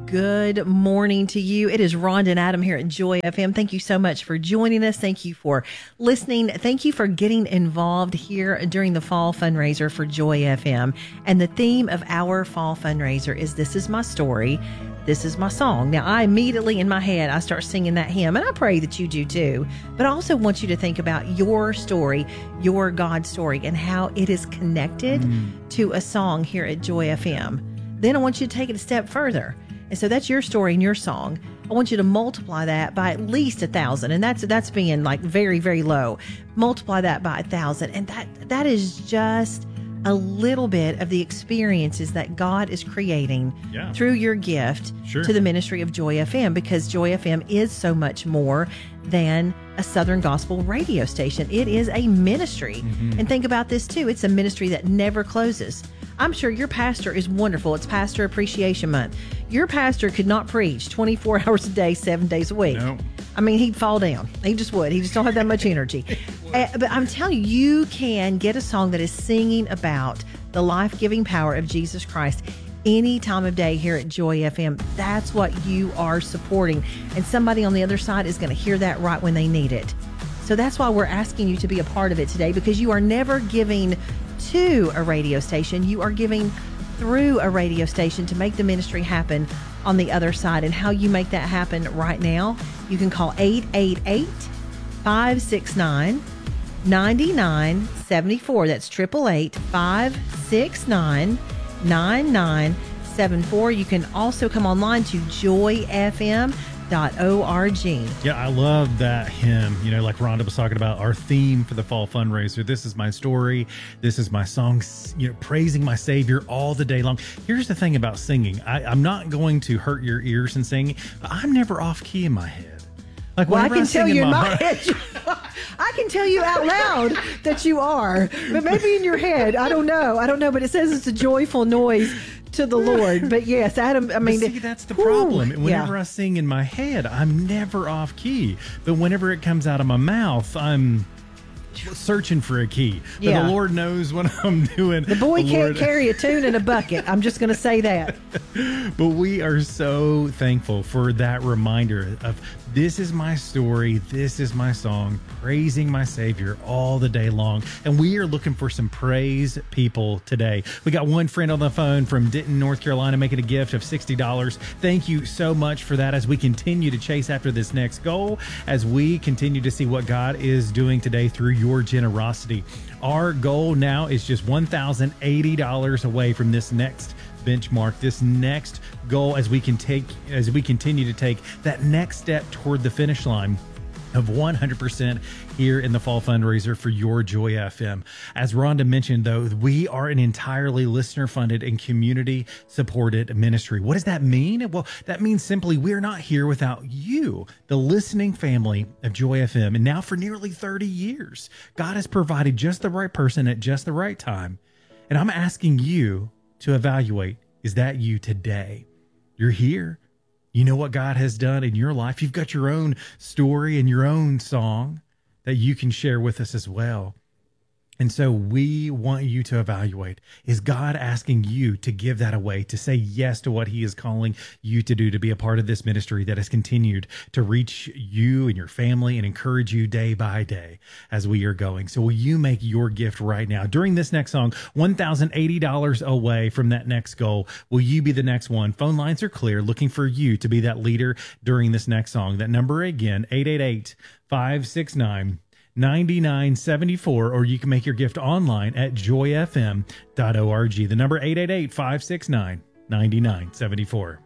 Good morning to you. It is Rhonda and Adam here at Joy FM. Thank you so much for joining us. Thank you for listening. Thank you for getting involved here during the fall fundraiser for Joy FM. And the theme of our fall fundraiser is This Is My Story. This is my song. Now, I immediately in my head, I start singing that hymn, and I pray that you do too. But I also want you to think about your story, your God story, and how it is connected to a song here at Joy FM. Then I want you to take it a step further. And so that's your story and your song. I want you to multiply that by at least 1,000. And that's being like very, very low. Multiply that by 1,000. And that is just a little bit of the experiences that God is creating through your gift to the ministry of Joy FM, because Joy FM is so much more than a Southern gospel radio station. It is a ministry. And think about this too. It's a ministry that never closes. I'm sure your pastor is wonderful. It's Pastor Appreciation Month. Your pastor could not preach 24 hours a day, 7 days a week. No. I mean, he'd fall down. He just would. He just don't have that much energy. But I'm telling you, you can get a song that is singing about the life-giving power of Jesus Christ any time of day here at Joy FM. That's what you are supporting. And somebody on the other side is going to hear that right when they need it. So that's why we're asking you to be a part of it today, because you are never giving to a radio station. You are giving through a radio station to make the ministry happen on the other side. And how you make that happen right now, you can call 888-569-9974. That's 888-569-9974. You can also come online to joyfm.org. Yeah, I love that hymn. You know, like Rhonda was talking about, our theme for the fall fundraiser. This is my story. This is my song, you know, praising my Savior all the day long. Here's the thing about singing. I'm not going to hurt your ears in singing, but I'm never off key in my head. Like, well, I can tell you in my head. I can tell you out loud that you are, but maybe in your head, I don't know. But it says it's a joyful noise to the Lord. But yes, Adam, I mean, see, that's the problem. Whenever I sing in my head, I'm never off key. But whenever it comes out of my mouth, I'm searching for a key. But the Lord knows what I'm doing. The boy can't carry a tune in a bucket. I'm just going to say that. But we are so thankful for that reminder of this is my story, this is my song, praising my Savior all the day long. And we are looking for some praise people today. We got one friend on the phone from Denton, North Carolina, making a gift of $60. Thank you so much for that, as we continue to chase after this next goal, as we continue to see what God is doing today through your generosity. Our goal now is just $1,080 away from this next benchmark, this next goal, as we continue to take that next step toward the finish line of 100% here in the fall fundraiser for your Joy FM. As Rhonda mentioned, though, we are an entirely listener-funded and community-supported ministry. What does that mean? Well, that means simply we are not here without you, the listening family of Joy FM. And now for nearly 30 years, God has provided just the right person at just the right time. And I'm asking you to evaluate, is that you today? You're here. You know what God has done in your life. You've got your own story and your own song that you can share with us as well. And so we want you to evaluate, is God asking you to give that away, to say yes to what he is calling you to do, to be a part of this ministry that has continued to reach you and your family and encourage you day by day as we are going. So will you make your gift right now? During this next song, $1,080 away from that next goal. Will you be the next one? Phone lines are clear, looking for you to be that leader during this next song. That number again, 888-569-9974, or you can make your gift online at joyfm.org. The number 888-569-9974.